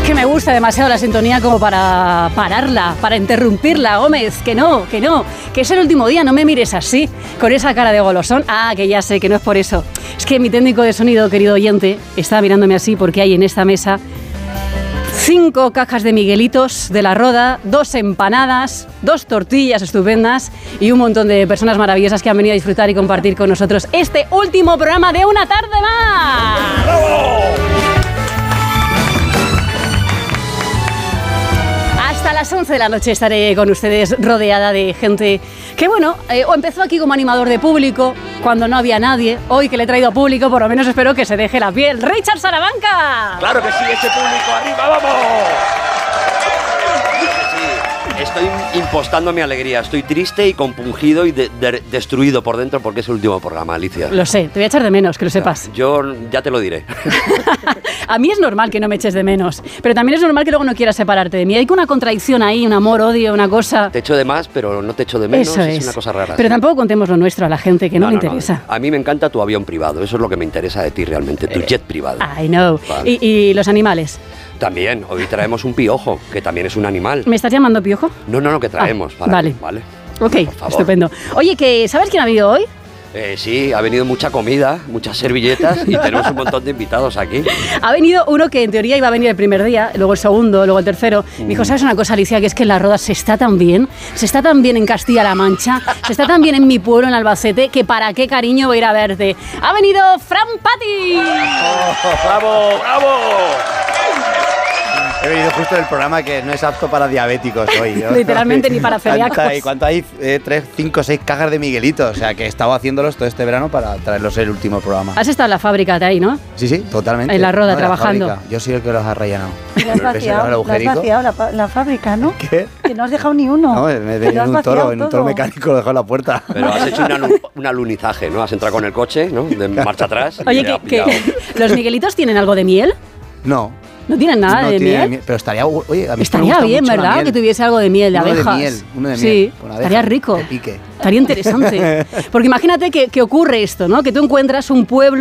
que me gusta demasiado la sintonía como para pararla, para interrumpirla, Gómez, que no, que es el último día, no me mires así, con esa cara de golosón. Ah, que ya sé, que no es por eso. Es que mi técnico de sonido, querido oyente, está mirándome así porque hay en esta mesa 5 cajas de Miguelitos de la Roda, 2 empanadas, 2 tortillas estupendas y un montón de personas maravillosas que han venido a disfrutar y compartir con nosotros este último programa de Una Tarde Más. ¡Bravo! Hasta las 11 de la noche estaré con ustedes rodeada de gente que, bueno, o empezó aquí como animador de público cuando no había nadie. Hoy que le he traído a público, por lo menos espero que se deje la piel. ¡Richard Salamanca! ¡Claro que sí, ese público! ¡Arriba, vamos! Estoy impostando mi alegría. Estoy triste y compungido y destruido por dentro porque es el último programa, Alicia. Lo sé, te voy a echar de menos, que lo sepas. Yo ya te lo diré. A mí es normal que no me eches de menos, pero también es normal que luego no quieras separarte de mí. Hay una contradicción ahí, un amor, odio, una cosa. Te echo de más, pero no te echo de menos. Eso es una cosa rara. Pero tampoco contemos lo nuestro a la gente, que no me interesa. A mí me encanta tu avión privado, eso es lo que me interesa de ti realmente, tu jet privado. I know. Vale. ¿Y los animales? También, hoy traemos un piojo, que también es un animal. ¿Me estás llamando piojo? No, que traemos. Vale. Vale. Ok, estupendo. Oye, ¿sabes quién ha venido hoy? Sí, ha venido mucha comida, muchas servilletas y tenemos un montón de invitados aquí. Ha venido uno que en teoría iba a venir el primer día, luego el segundo, luego el tercero. Me dijo, ¿sabes una cosa, Alicia? Que es que en La Roda se está tan bien en Castilla-La Mancha, se está tan bien en mi pueblo, en Albacete, que para qué cariño voy a ir a verte. Ha venido Fran Pati. ¡Oh, bravo, bravo! He venido justo en el programa que no es apto para diabéticos hoy, ¿no? Literalmente ni para celíacos. ¿Y cuánto hay? 3, 5, 6 cajas de Miguelitos. O sea, que he estado haciéndolos todo este verano para traerlos el último programa. Has estado en la fábrica de ahí, ¿no? Sí, totalmente. En La Roda, trabajando. Yo soy el que los ha rellenado. Le has vaciado la fábrica, ¿no? ¿Qué? Que no has dejado ni uno. No, me he venido en un toro mecánico, lo he dejado en la puerta. Pero has hecho un alunizaje, ¿no? Has entrado con el coche, ¿no? De marcha atrás. Oye, que ¿los Miguelitos tienen algo de miel? No. ¿No tienen nada de miel? Pero estaría, oye, a mí estaría bien, ¿verdad? Que tuviese algo de miel, de abejas. Uno de miel. Sí, estaría rico. De pique. Estaría interesante. Porque imagínate que ocurre esto, ¿no? Que tú encuentras un pueblo